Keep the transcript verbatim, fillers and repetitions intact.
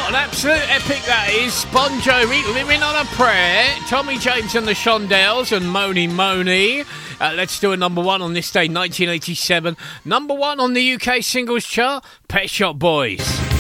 What an absolute epic that is. Bon Jovi, Living on a Prayer. Tommy James and the Shondells and Mony Mony. Uh, let's do a number one on this day, nineteen eighty-seven. Number one on the U K singles chart, Pet Shop Boys.